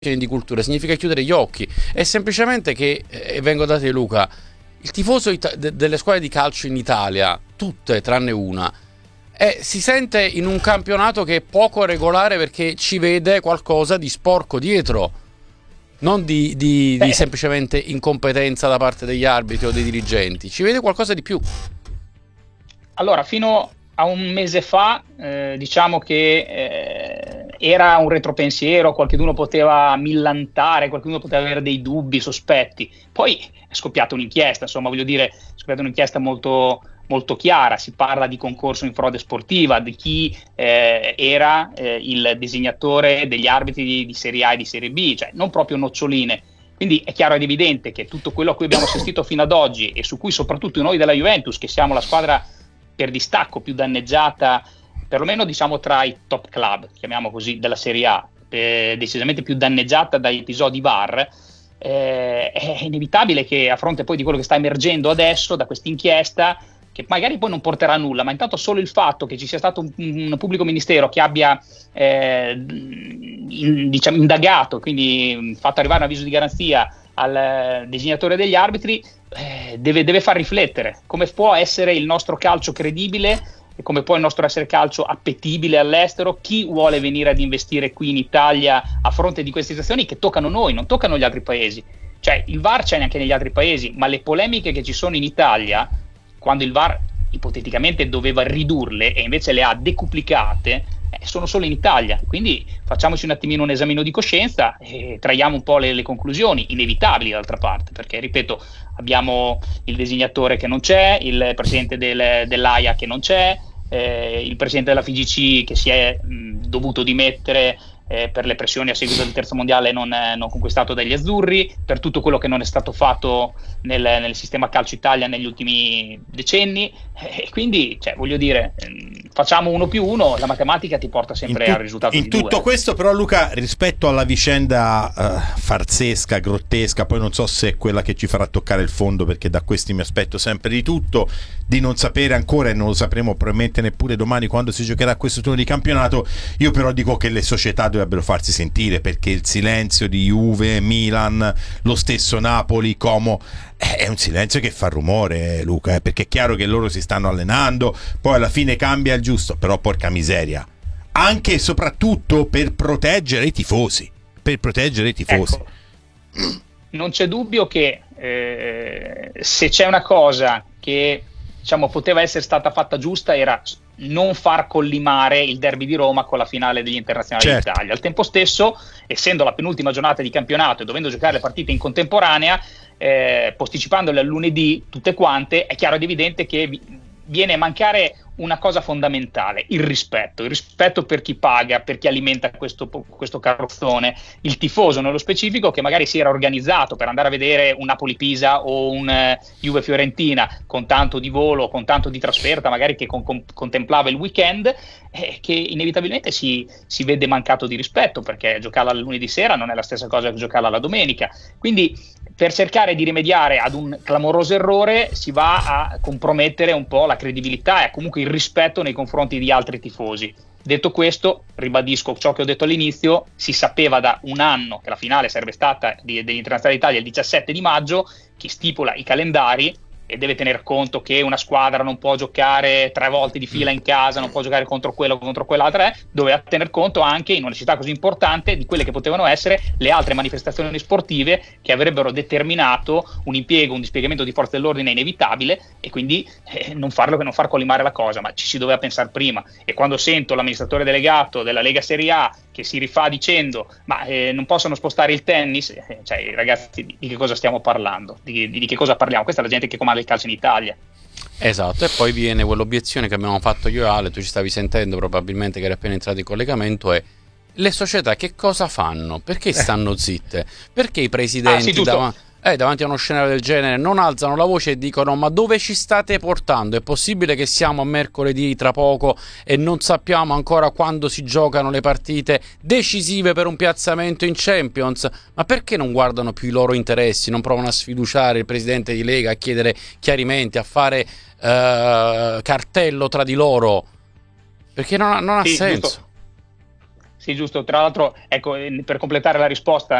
di cultura, significa chiudere gli occhi. È semplicemente che, e vengo da te Luca, il tifoso delle squadre di calcio in Italia, tutte tranne una, si sente in un campionato che è poco regolare perché ci vede qualcosa di sporco dietro, non di semplicemente incompetenza da parte degli arbitri o dei dirigenti, ci vede qualcosa di più. Allora, fino a un mese fa diciamo che era un retropensiero, qualcuno poteva millantare, qualcuno poteva avere dei dubbi, sospetti. Poi è scoppiata un'inchiesta, insomma, voglio dire, è scoppiata un'inchiesta molto, molto chiara. Si parla di concorso in frode sportiva, di chi era il designatore degli arbitri di Serie A e di Serie B, cioè non proprio noccioline. Quindi è chiaro ed evidente che tutto quello a cui abbiamo assistito fino ad oggi e su cui soprattutto noi della Juventus, che siamo la squadra per distacco più danneggiata, perlomeno diciamo tra i top club, chiamiamo così, della Serie A, decisamente più danneggiata dagli episodi VAR, è inevitabile che a fronte poi di quello che sta emergendo adesso da questa inchiesta, che magari poi non porterà a nulla, ma intanto solo il fatto che ci sia stato un pubblico ministero che abbia diciamo, indagato, quindi fatto arrivare un avviso di garanzia al designatore degli arbitri, deve far riflettere come può essere il nostro calcio credibile e come può il nostro essere calcio appetibile all'estero. Chi vuole venire ad investire qui in Italia a fronte di queste situazioni che toccano noi, non toccano gli altri paesi? Cioè il VAR c'è neanche negli altri paesi, ma le polemiche che ci sono in Italia, quando il VAR ipoteticamente doveva ridurle e invece le ha decuplicate, sono solo in Italia. Quindi facciamoci un attimino un esamino di coscienza e traiamo un po' le conclusioni, inevitabili d'altra parte, perché ripeto, abbiamo il designatore che non c'è, il presidente dell'AIA che non c'è, il presidente della FIGC che si è dovuto dimettere per le pressioni a seguito del terzo mondiale non conquistato dagli azzurri, per tutto quello che non è stato fatto nel sistema calcio Italia negli ultimi decenni, e quindi voglio dire, facciamo 1+1, la matematica ti porta sempre al risultato di 2. In tutto questo però Luca, rispetto alla vicenda farsesca, grottesca, poi non so se è quella che ci farà toccare il fondo, perché da questi mi aspetto sempre di tutto, di non sapere ancora, e non lo sapremo probabilmente neppure domani quando si giocherà questo turno di campionato. Io però dico che le società dovrebbero farsi sentire, perché il silenzio di Juve, Milan, lo stesso Napoli, Como, è un silenzio che fa rumore, Luca, perché è chiaro che loro si stanno allenando, poi alla fine cambia il giusto, però porca miseria, anche e soprattutto per proteggere i tifosi, Ecco, non c'è dubbio che se c'è una cosa che diciamo poteva essere stata fatta giusta era non far collimare il derby di Roma con la finale degli internazionali d'Italia. Al tempo stesso, essendo la penultima giornata di campionato e dovendo giocare le partite in contemporanea, posticipandole al lunedì tutte quante, è chiaro ed evidente che viene a mancare una cosa fondamentale: il rispetto per chi paga, per chi alimenta questo carrozzone, il tifoso nello specifico, che magari si era organizzato per andare a vedere un Napoli-Pisa o un Juve-Fiorentina con tanto di volo, con tanto di trasferta, magari che contemplava il weekend, che inevitabilmente si vede mancato di rispetto, perché giocarla lunedì sera non è la stessa cosa che giocarla la domenica. Quindi per cercare di rimediare ad un clamoroso errore si va a compromettere un po' la credibilità e comunque il rispetto nei confronti di altri tifosi. Detto questo, ribadisco ciò che ho detto all'inizio: si sapeva da un anno che la finale sarebbe stata degli internazionali d'Italia il 17 di maggio. Chi stipula i calendari e deve tener conto che una squadra non può giocare 3 volte di fila in casa, non può giocare contro quello, contro quell'altra, doveva tener conto anche, in una città così importante, di quelle che potevano essere le altre manifestazioni sportive che avrebbero determinato un impiego, un dispiegamento di forze dell'ordine inevitabile, e quindi non farlo che non far collimare la cosa, ma ci si doveva pensare prima. E quando sento l'amministratore delegato della Lega Serie A che si rifà dicendo ma non possono spostare il tennis, ragazzi, di che cosa stiamo parlando? Di che cosa parliamo? Questa è la gente che comanda il calcio in Italia. Esatto, e poi viene quell'obiezione che abbiamo fatto io e Ale, tu ci stavi sentendo probabilmente che eri appena entrato in collegamento, è: le società che cosa fanno? Perché stanno zitte? Perché i presidenti davanti a uno scenario del genere non alzano la voce e dicono: ma dove ci state portando? È possibile che siamo a mercoledì tra poco e non sappiamo ancora quando si giocano le partite decisive per un piazzamento in Champions? Ma perché non guardano più i loro interessi, non provano a sfiduciare il presidente di Lega, a chiedere chiarimenti, a fare cartello tra di loro? Perché non ha senso. Giusto. Sì, giusto. Tra l'altro, ecco, per completare la risposta,